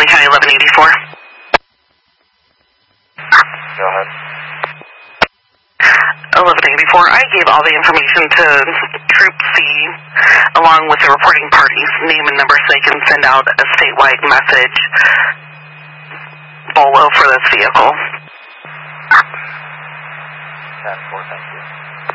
Lee County 1184. Go ahead. 1184. I gave all the information to Troop C along with the reporting party's name and number so they can send out a statewide message BOLO for this vehicle. 10-4, thank you.